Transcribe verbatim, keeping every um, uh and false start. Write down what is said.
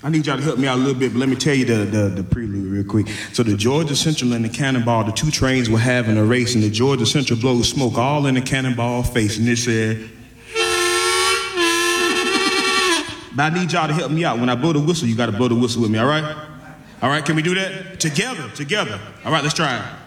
I need y'all to help me out a little bit, but let me tell you the, the, the prelude real quick. So the Georgia Central and the Cannonball, the two trains were having a race, and the Georgia Central blows smoke all in the Cannonball face, and it said... But I need y'all to help me out. When I blow the whistle, you got to blow the whistle with me, all right? All right, can we do that? Together, together. All right, let's try it.